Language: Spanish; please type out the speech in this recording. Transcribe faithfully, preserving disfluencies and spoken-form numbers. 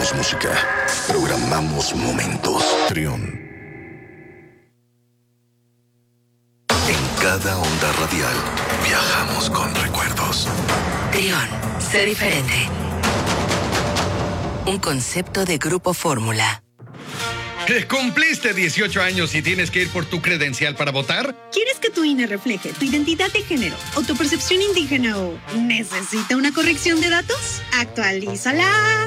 programamos música, programamos momentos. Trión. En cada onda radial viajamos con recuerdos. Trión, sé diferente. Un concepto de Grupo Fórmula. ¿Cumpliste dieciocho años y tienes que ir por tu credencial para votar? ¿Quieres que tu I N E refleje tu identidad de género o tu percepción indígena o necesita una corrección de datos? Actualízala.